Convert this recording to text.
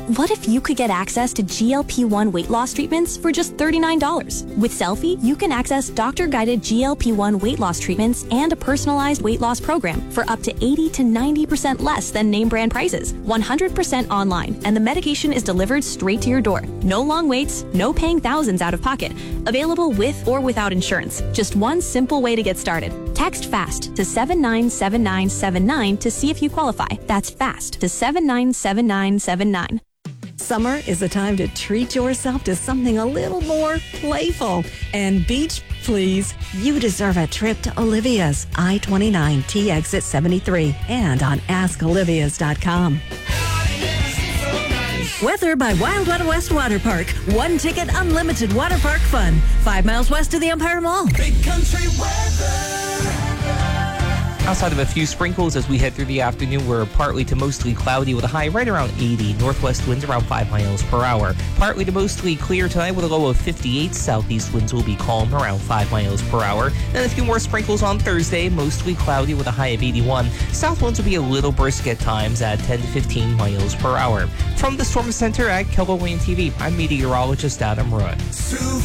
What if you could get access to GLP-1 weight loss treatments for just $39? With Selfie, you can access doctor-guided GLP-1 weight loss treatments and a personalized weight loss program for up to 80 to 90% less than name brand prices. 100% online, and the medication is delivered straight to your door. No long waits, no paying thousands out of pocket. Available with or without insurance. Just one simple way to get started. Text FAST to 797979 to see if you qualify. That's FAST to 797979. Summer is the time to treat yourself to something a little more playful. And beach, please. You deserve a trip to Olivia's I-29 T exit 73 and on askolivias.com. Weather by Wild Wild West Water Park. One ticket, unlimited water park fun. 5 miles west of the Empire Mall. Big country weather. Outside of a few sprinkles as we head through the afternoon, we're partly to mostly cloudy with a high right around 80. Northwest winds around 5 miles per hour. Partly to mostly clear tonight with a low of 58. Southeast winds will be calm around 5 miles per hour. And a few more sprinkles on Thursday, mostly cloudy with a high of 81. South winds will be a little brisk at times at 10 to 15 miles per hour. From the Storm Center at Keller Williams TV, I'm meteorologist Adam Roy.